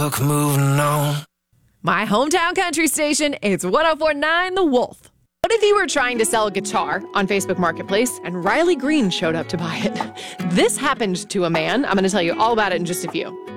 luck moving on. My hometown country station, it's 104.9 The Wolf. What if you were trying to sell a guitar on Facebook Marketplace and Riley Green showed up to buy it? This happened to a man. I'm going to tell you all about it in just a few.